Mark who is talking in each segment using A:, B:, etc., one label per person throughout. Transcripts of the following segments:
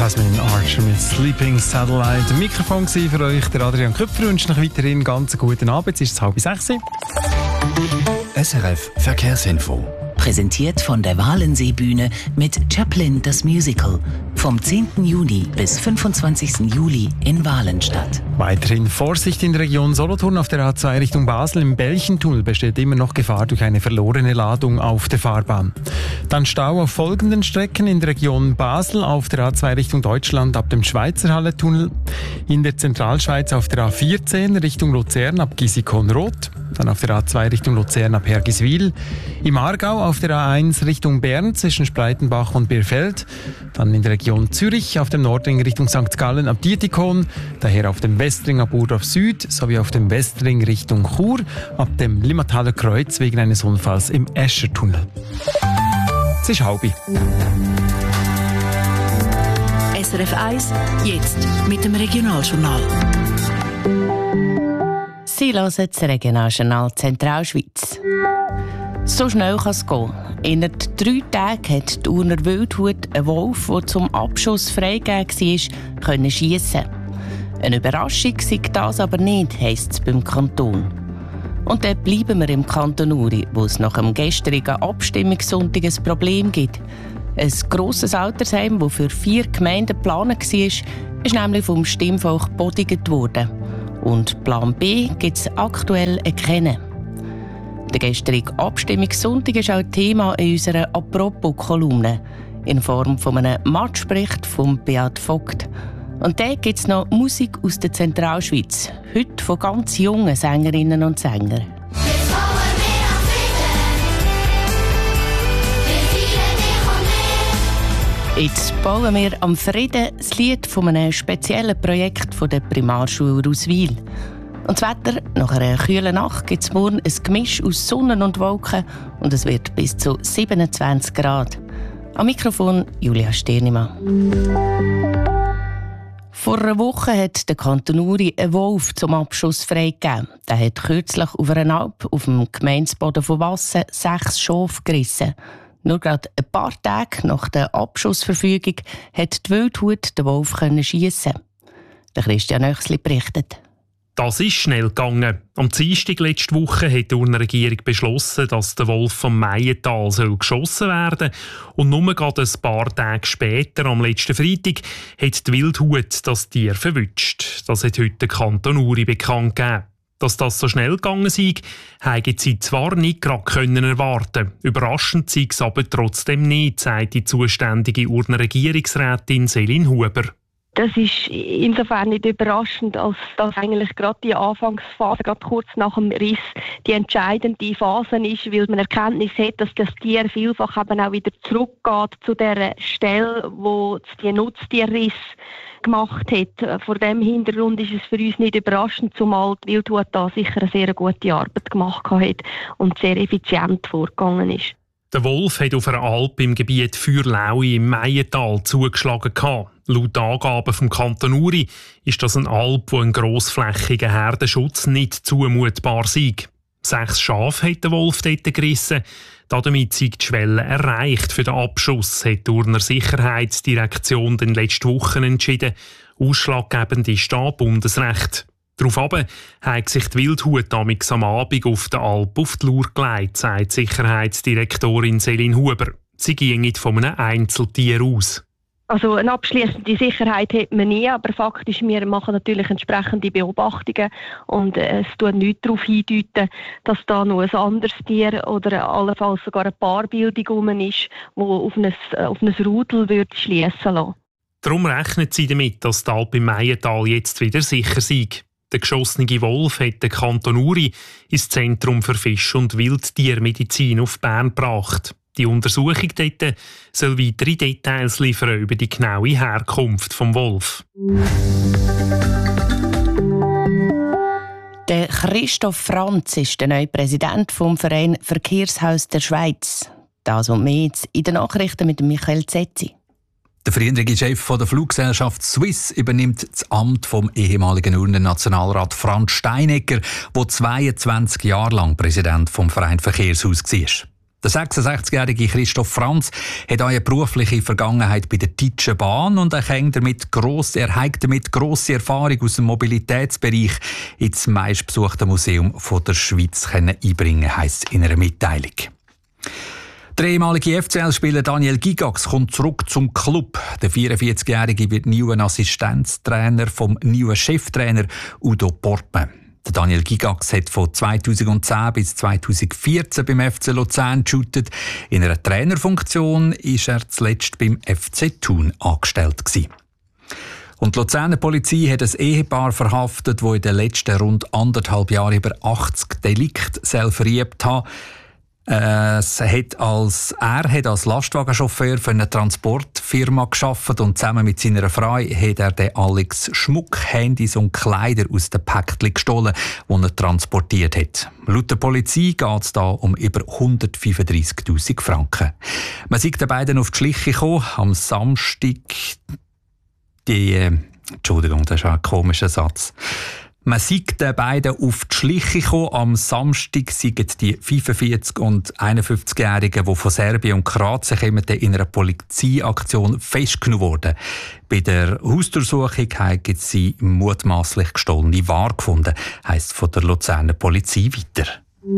A: Jasmine Archer mit Sleeping Satellite. Mikrofon war für euch der Adrian Köpfer. Ich wünsche euch weiterhin einen ganz guten Abend. Es ist 5:30.
B: SRF Verkehrsinfo.
C: Präsentiert von der Walensee-Bühne mit Chaplin das Musical. Vom 10. Juni bis 25. Juli in Walenstadt.
A: Weiterhin Vorsicht in der Region Solothurn auf der A2 Richtung Basel. Im Belchentunnel besteht immer noch Gefahr durch eine verlorene Ladung auf der Fahrbahn. Dann Stau auf folgenden Strecken in der Region Basel auf der A2 Richtung Deutschland ab dem Schweizerhalle-Tunnel. In der Zentralschweiz auf der A14 Richtung Luzern ab Gisikon-Roth. Dann auf der A2 Richtung Luzern ab Hergiswil. Im Aargau auf der A1 Richtung Bern zwischen Spreitenbach und Bierfeld. Dann in der Region Zürich auf dem Nordring Richtung St. Gallen ab Dietikon. Daher auf dem Westring ab Urdorf Süd sowie auf dem Westring Richtung Chur ab dem Limmataler Kreuz wegen eines Unfalls im Eschertunnel. Es ist 9:30.
D: SRF 1, jetzt mit dem Regionaljournal.
E: Sie hören das Regionaljournal Zentralschweiz. So schnell kann es gehen. Innerhalb 3 Tagen hat die Urner Wildhut einen Wolf, der zum Abschuss freigegeben war, schiessen. Eine Überraschung sei das aber nicht, heisst es beim Kanton. Und dann bleiben wir im Kanton Uri, wo es nach dem gestrigen Abstimmungssonntag ein Problem gibt. Ein grosses Altersheim, das für 4 Gemeinden geplant war, ist nämlich vom Stimmvolk bodigt worden. Und Plan B gibt es aktuell keinen. Der gestrige Abstimmungssonntag ist auch Thema in unserer «Apropos»-Kolumne in Form von einem Matchbericht von Beat Vogt. Und dann gibt es noch Musik aus der Zentralschweiz, heute von ganz jungen Sängerinnen und Sängern. Jetzt bauen wir am Frieden das Lied von einem speziellen Projekt von der Primarschule Ruswil. Und das Wetter, nach einer kühlen Nacht gibt es morgen ein Gemisch aus Sonne und Wolken und es wird bis zu 27 Grad. Am Mikrofon Julia Sternimann. Vor einer Woche hat der Kanton Uri einen Wolf zum Abschuss freigegeben. Der hat kürzlich auf einer Alp auf dem Gemeindeboden von Wassen 6 Schafe gerissen. Nur gerade ein paar Tage nach der Abschussverfügung hat die Wildhut den Wolf schiessen. Der Christian Oechsli berichtet.
F: Das ist schnell gegangen. Am Dienstag letzte Woche hat die Urner Regierung beschlossen, dass der Wolf vom Meiental geschossen werden soll. Und nur gerade ein paar Tage später, am letzten Freitag, hat die Wildhut das Tier verwünscht. Das hat heute der Kanton Uri bekannt gegeben. Dass das so schnell gegangen sei, haben sie zwar nicht gerade erwarten. Überraschend sei es aber trotzdem nicht, sagt die zuständige Urner Regierungsrätin Selin Huber.
G: Das ist insofern nicht überraschend, als dass eigentlich gerade die Anfangsphase, gerade kurz nach dem Riss, die entscheidende Phase ist, weil man Erkenntnis hat, dass das Tier vielfach eben auch wieder zurückgeht zu der Stelle, wo die Nutztierriss gemacht hat. Vor dem Hintergrund ist es für uns nicht überraschend, zumal die Wildhut da sicher eine sehr gute Arbeit gemacht hat und sehr effizient vorgegangen ist.
F: Der Wolf hat auf einer Alp im Gebiet Fürlaui im Meiental zugeschlagen. Laut Angaben vom Kanton Uri ist das eine Alp, wo ein grossflächiger Herdenschutz nicht zumutbar sei. 6 Schafe hat der Wolf dort gerissen. Damit sei die Schwelle erreicht für den Abschuss, hat die Urner Sicherheitsdirektion in den letzten Wochen entschieden. Ausschlaggebend ist da Bundesrecht. Daraufhin hat sich die Wildhut am Abend auf der Alp auf die Lauer gelegt, sagt Sicherheitsdirektorin Selin Huber. Sie ginge von einem Einzeltier aus.
G: Also eine abschliessende Sicherheit hat man nie, aber faktisch, wir machen natürlich entsprechende Beobachtungen und es tut nichts darauf hindeuten, dass da noch ein anderes Tier oder allenfalls sogar eine Paarbildung rum ist, die auf ein Rudel schliessen lassen.
F: Darum rechnet sie damit, dass die Alp im Meiental jetzt wieder sicher sei. Der geschossene Wolf hat den Kanton Uri ins Zentrum für Fisch- und Wildtiermedizin auf Bern gebracht. Die Untersuchung dort soll weitere Details liefern über die genaue Herkunft des Wolf.
E: Der Christoph Franz ist der neue Präsident vom Verein Verkehrshaus der Schweiz. Das und mehr jetzt in den Nachrichten mit Michael Zetzi.
B: Der frühere Chef der Fluggesellschaft Swiss übernimmt das Amt vom ehemaligen Urner Nationalrat Franz Steinecker, der 22 Jahre lang Präsident vom Verein Verkehrshaus war. Der 66-jährige Christoph Franz hat eine berufliche Vergangenheit bei der Deutschen Bahn und er hat damit grosse Erfahrung aus dem Mobilitätsbereich ins meistbesuchte Museum der Schweiz einbringen, heisst es in einer Mitteilung. Der ehemalige FCL-Spieler Daniel Gigax kommt zurück zum Club. Der 44-Jährige wird neuer Assistenztrainer vom neuen Cheftrainer Udo Portmann. Der Daniel Gigax hat von 2010 bis 2014 beim FC Luzern geshootet. In einer Trainerfunktion war er zuletzt beim FC Thun angestellt gewesen. Und die Luzerner Polizei hat ein Ehepaar verhaftet, das in den letzten rund 1,5 Jahren über 80 Delikte verübt hat. Er hat als Lastwagenchauffeur für eine Transportfirma gearbeitet und zusammen mit seiner Frau hat er den Alex Schmuck, Handys und Kleider aus den Päckchen gestohlen, die er transportiert hat. Laut der Polizei geht es hier um über 135'000 Franken. Man sieht den beiden auf die Schliche gekommen, am Samstag. Entschuldigung, das ist ein komischer Satz. Man sieht den beiden auf die Schliche gekommen. Am Samstag sind die 45- und 51-Jährigen, die von Serbien und Kroatien kommen, in einer Polizeiaktion festgenommen worden. Bei der Hausdurchsuchung haben sie mutmaßlich gestohlene Ware gefunden, heisst von der Luzerner Polizei weiter.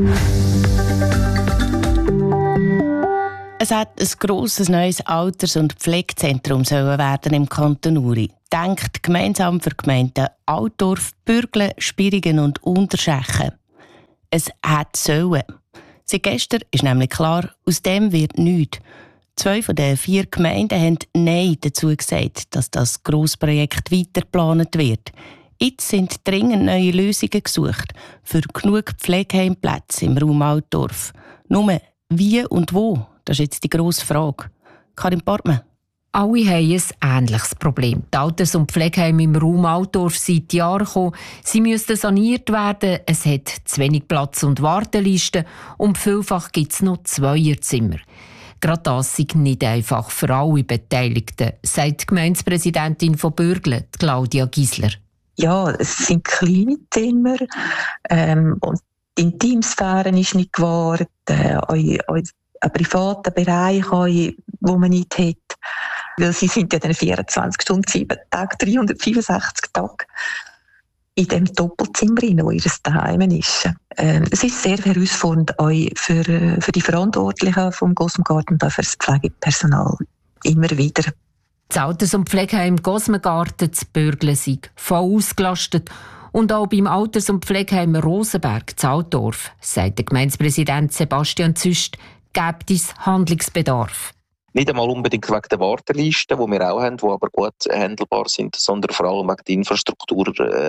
E: Es hat ein grosses neues Alters- und Pflegezentrum werden im Kanton Uri. Denkt gemeinsam für Gemeinden Altdorf, Bürgle, Spirigen und Unterschechen. Es hat sollen. Seit gestern ist nämlich klar, aus dem wird nichts. 2 von den 4 Gemeinden haben Nein dazu gesagt, dass das Grossprojekt weitergeplant wird. Jetzt sind dringend neue Lösungen gesucht für genug Pflegeheimplätze im Raum Altdorf. Nur wie und wo? Das ist jetzt die grosse Frage. Karin Portmann.
H: Alle haben ein ähnliches Problem. Die Alters- und Pflegeheime im Raum Altdorf sind Jahren gekommen. Sie müssten saniert werden. Es hat zu wenig Platz und Wartelisten. Und vielfach gibt es noch Zweierzimmer. Gerade das ist nicht einfach für alle Beteiligten, sagt die Gemeindepräsidentin von Bürgle, Claudia Gisler.
I: Ja, es sind kleine Zimmer. Und die Intimsphäre ist nicht gewahrt. Ein privater Bereich, wo man nicht hat. Weil sie sind ja dann 24 Stunden, 7 Tage, 365 Tage in dem Doppelzimmer rein, wo ihr Daheim ist. Es ist sehr herausfordernd auch für die Verantwortlichen vom Gosmengarten und auch für das Pflegepersonal. Immer wieder.
H: Das Alters- und Pflegeheim Gosmengarten zu Bürgle sind voll ausgelastet. Und auch beim Alters- und Pflegeheim Rosenberg zu Altdorf, sagt der Gemeindepräsident Sebastian Züst, gibt es Handlungsbedarf.
J: Nicht einmal unbedingt wegen der Wartelisten, die wir auch haben, die aber gut handelbar sind, sondern vor allem wegen der Infrastruktur,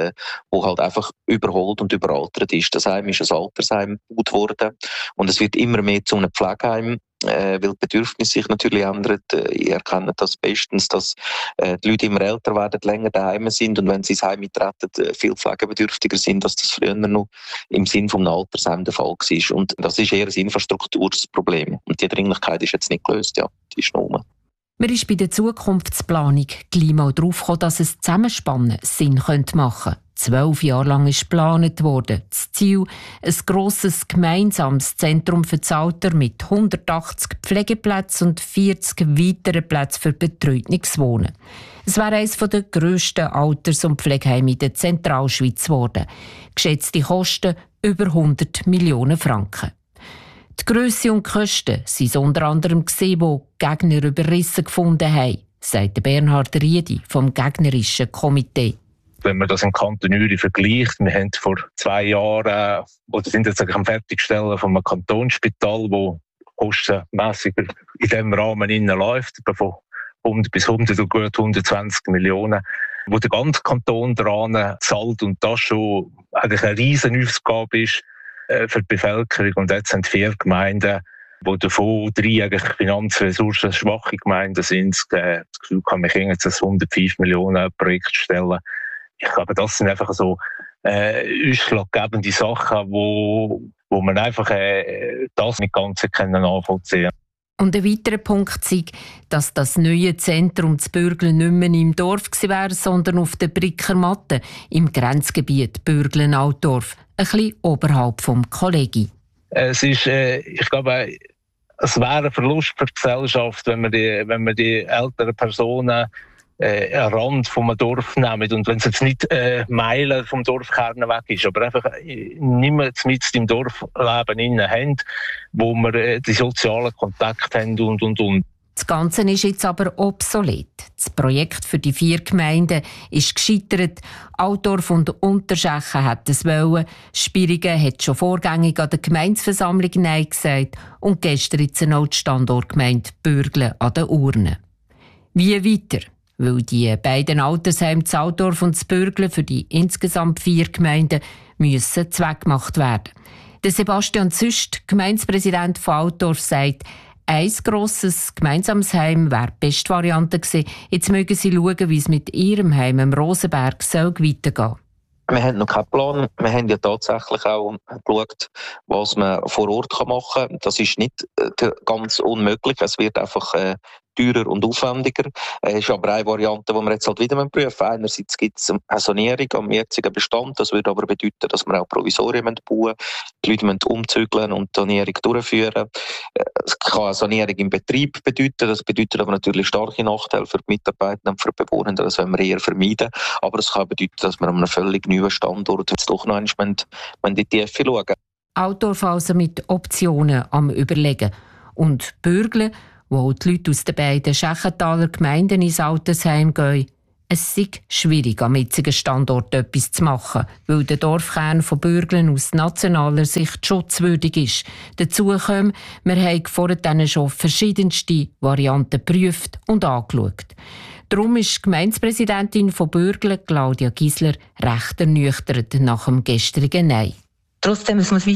J: die halt einfach überholt und überaltert ist. Das Heim ist ein Altersheim gebaut worden und es wird immer mehr zu einem Pflegeheim, weil die Bedürfnisse sich natürlich ändern. Ihr erkennt das bestens, dass die Leute immer älter werden, länger daheim sind und wenn sie ins Heim eintreten, viel pflegebedürftiger sind, als das früher noch im Sinn von einem Altersheim der Fall war. Und das ist eher ein Infrastrukturproblem. Und die Dringlichkeit ist jetzt nicht gelöst, ja, die ist noch rum.
H: Man ist bei der Zukunftsplanung gleich mal darauf gekommen, dass ein Zusammenspannen Sinn machen könnte. 12 Jahre lang ist geplant worden. Das Ziel, ein grosses gemeinsames Zentrum für das Alter mit 180 Pflegeplätzen und 40 weiteren Plätzen für betreutes Wohnen. Es wäre eines der grössten Alters- und Pflegeheime in der Zentralschweiz geworden. Geschätzte Kosten über 100 Millionen Franken. Die Grösse und die Kosten sind unter anderem gesehen, wo Gegner überrissen gefunden haben, sagt Bernhard Riedi vom gegnerischen Komitee.
K: Wenn man das im Kanton Uri vergleicht, wir haben vor 2 Jahren, oder sind jetzt am Fertigstellen von einem Kantonsspital, wo kostenmässig in diesem Rahmen läuft, von 100 bis 100 und gut 120 Millionen, wo der ganze Kanton dran zahlt und das schon eigentlich eine riesen Aufgabe ist für die Bevölkerung. Und jetzt sind 4 Gemeinden, wo davon 3 eigentlich finanzressourcenschwache Gemeinden sind. Das Gefühl kann mich jetzt 105 Millionen Projekt stellen. Ich glaube, das sind einfach so ausschlaggebende Sachen, wo man einfach das nicht ganz nachvollziehen kann.
H: Und ein weiterer Punkt ist, dass das neue Zentrum zu Bürgle nicht mehr im Dorf wäre, sondern auf der Brickermatte im Grenzgebiet Bürglen-Altdorf, ein bisschen oberhalb vom Kollegi.
K: Es ist, ich glaube, es wäre ein Verlust für die Gesellschaft, wenn wir die älteren Personen einen Rand vom Dorf nehmen. Und wenn es jetzt nicht Meilen vom Dorfkern weg ist, aber einfach nicht mehr mit im Dorfleben innen haben, wo wir die sozialen Kontakte haben und.
H: Das Ganze ist jetzt aber obsolet. Das Projekt für die 4 Gemeinden ist gescheitert. Altdorf und Unterschechen hätten es wollen. Spirigen hat schon vorgängig an der Gemeindeversammlung Nein gesagt und gestern jetzt auch die Standortgemeinde Bürgle an den Urnen. Wie weiter? Weil die beiden Altersheime in Altdorf und Bürgle für die insgesamt 4 Gemeinden müssen zweckgemacht werden. Der Sebastian Züst, Gemeindepräsident von Altdorf, sagt, ein grosses gemeinsames Heim wäre die beste Variante gewesen. Jetzt mögen sie schauen, wie es mit ihrem Heim im Rosenberg weitergehen soll.
J: Wir haben noch keinen Plan. Wir haben ja tatsächlich auch geschaut, was man vor Ort machen kann. Das ist nicht ganz unmöglich. Es wird einfach teurer und aufwendiger. Es ist aber eine Variante, die wir jetzt halt wieder prüfen müssen. Einerseits gibt es eine Sanierung am jetzigen Bestand. Das würde aber bedeuten, dass wir auch Provisorien bauen müssen. Die Leute müssen umzügeln und die Sanierung durchführen. Es kann eine Sanierung im Betrieb bedeuten. Das bedeutet aber natürlich starke Nachteile für die Mitarbeiter und für die Bewohner. Das wollen wir eher vermeiden. Aber es kann bedeuten, dass wir an einem völlig neuen Standort jetzt doch noch einmal in die Tiefe schauen.
H: Altdorf also mit Optionen am Überlegen. Und Bürgle, wo die Leute aus den beiden Schächentaler Gemeinden ins Altersheim gehen, es ist schwierig, am jetzigen Standort etwas zu machen, weil der Dorfkern von Bürglen aus nationaler Sicht schutzwürdig ist. Dazu kommen, wir haben vorhin schon verschiedenste Varianten geprüft und angeschaut. Darum ist die Gemeindepräsidentin von Bürgle, Claudia Gisler, recht ernüchtert nach dem gestrigen Nein.
I: Trotzdem muss es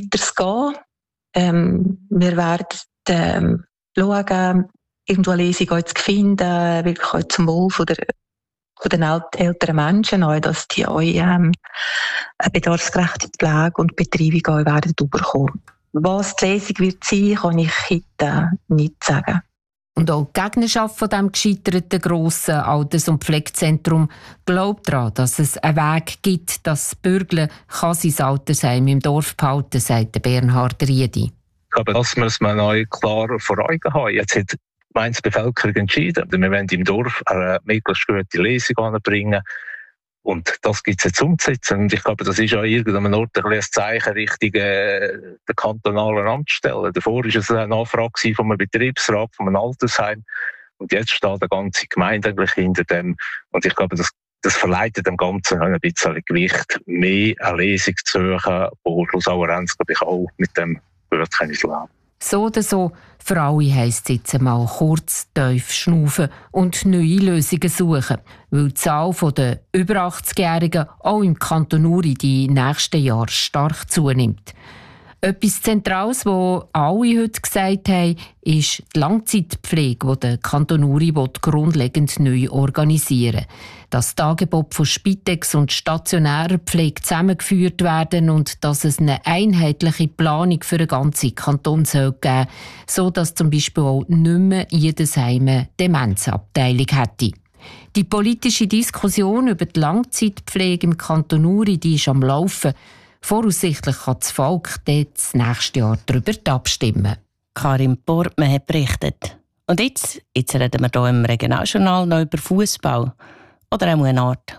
I: weitergehen. Wir werden schauen, irgendwo eine Lösung zu finden, wirklich auch zum Wohl von den älteren Menschen, auch, dass die auch eine bedarfsgerechte Pflege und Betreibung auch werden bekommen. Was die Lösung wird sein, kann ich heute nicht sagen.
H: Und auch die Gegnerschaft von diesem gescheiterten grossen Alters- und Pflegezentrum glaubt daran, dass es einen Weg gibt, dass Bürgle sein Altersheim im Dorf behalten, sagt Bernhard Riedi.
K: Aber dass wir es mal neu klar vor Augen haben. Jetzt hat die Gemeindebevölkerung entschieden, wir wollen im Dorf eine möglichst gute Lösung anbringen. Und das gibt es jetzt umzusetzen. Und ich glaube, das ist an irgendeinem Ort ein Zeichen Richtung der kantonalen Amtsstelle. Davor war es eine Nachfrage von einem Betriebsrat, von einem Altersheim. Und jetzt steht eine ganze Gemeinde eigentlich hinter dem. Und ich glaube, das verleitet dem Ganzen ein bisschen Gewicht, mehr eine Lösung zu suchen, die schlussendlich, glaube ich, auch mit dem leben kann.
H: So oder so, für alle heisst es jetzt einmal kurz tief schnaufen und neue Lösungen suchen, weil die Zahl der über 80-Jährigen auch im Kanton Uri die nächsten Jahre stark zunimmt. Etwas Zentrales, was alle heute gesagt haben, ist die Langzeitpflege, die der Kanton Uri grundlegend neu organisieren will. Dass das Angebot von Spitex und stationärer Pflege zusammengeführt werden und dass es eine einheitliche Planung für den ganzen Kanton geben soll, sodass zum Beispiel auch nicht mehr jedes Heim eine Demenzabteilung hätte. Die politische Diskussion über die Langzeitpflege im Kanton Uri, die ist am Laufen. Voraussichtlich kann das Volk das nächste Jahr darüber abstimmen.
E: Karin Portmann hat berichtet. Und jetzt reden wir hier im Regionaljournal noch über Fußball. Oder auch eine Art.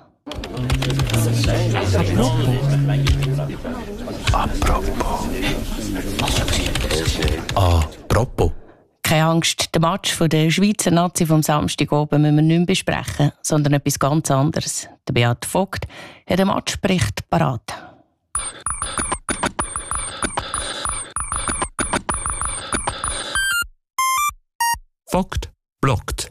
B: Apropos.
E: Keine Angst, den Match von der Schweizer Nazi vom Samstag oben müssen wir nicht mehr besprechen, sondern etwas ganz anderes. Der Beat Vogt hat den Matchbericht parat.
L: Vogt blockt.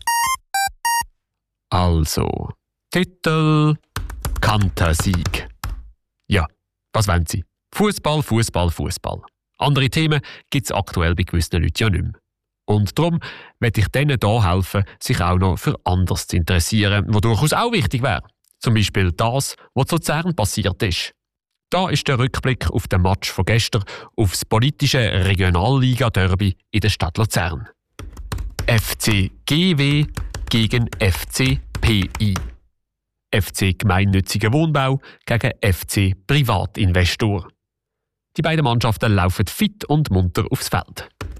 L: Also, Titel Kantersieg. Ja, was wollen Sie? Fußball, Fußball, Fußball. Andere Themen gibt es aktuell bei gewissen Leuten ja nicht mehr. Und darum möchte ich denen hier helfen, sich auch noch für anderes zu interessieren, was durchaus auch wichtig wäre. Zum Beispiel das, was zu Luzern passiert ist. Da ist der Rückblick auf den Match von gestern auf das politische Regionalliga-Derby in der Stadt Luzern. FC GW gegen FC PI. FC Gemeinnütziger Wohnbau gegen FC Privatinvestor. Die beiden Mannschaften laufen fit und munter aufs Feld.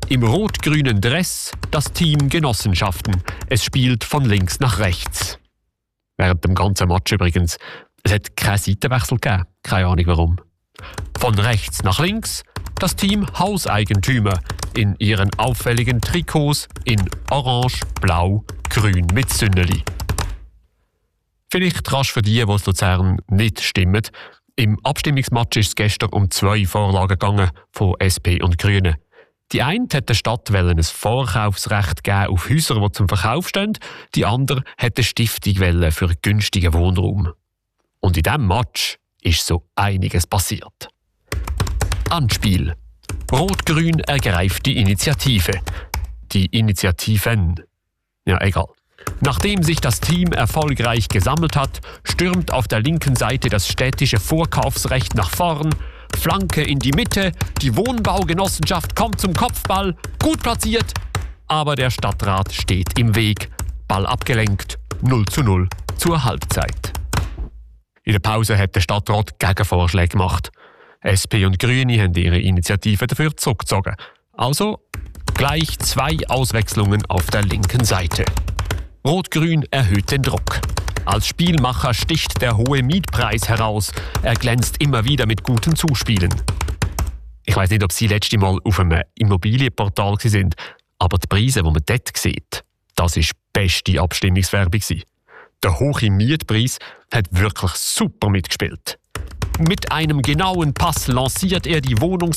L: Im rot-grünen Dress das Team Genossenschaften. Es spielt von links nach rechts. Während dem ganzen Match übrigens. Es hat keinen Seitenwechsel gegeben. Keine Ahnung warum. Von rechts nach links das Team Hauseigentümer in ihren auffälligen Trikots in orange, blau, grün mit Sünneli. Vielleicht rasch für die es Luzern nicht stimmen. Im Abstimmungsmatch ist es gestern um 2 Vorlagen gegangen von SP und Grünen. Die eine hat der Stadt ein Vorkaufsrecht geben auf Häuser, die zum Verkauf stehen. Die andere hat eine Stiftung für günstigen Wohnraum. Und in diesem Match ist so einiges passiert. Anspiel. Rot-Grün ergreift die Initiative. Die Initiativen. Ja, egal. Nachdem sich das Team erfolgreich gesammelt hat, stürmt auf der linken Seite das städtische Vorkaufsrecht nach vorn. Flanke in die Mitte, die Wohnbaugenossenschaft kommt zum Kopfball, gut platziert, aber der Stadtrat steht im Weg. Ball abgelenkt, 0:0 zur Halbzeit. In der Pause hat der Stadtrat Gegenvorschläge gemacht. SP und Grüne haben ihre Initiative dafür zurückgezogen. Also gleich 2 Auswechslungen auf der linken Seite. Rot-Grün erhöht den Druck. Als Spielmacher sticht der hohe Mietpreis heraus. Er glänzt immer wieder mit guten Zuspielen. Ich weiss nicht, ob Sie letzte Mal auf einem Immobilienportal sind, aber die Preise, die man dort sieht, das war beste Abstimmungswerbung. Der hohe Mietpreis hat wirklich super mitgespielt. Mit einem genauen Pass lanciert er die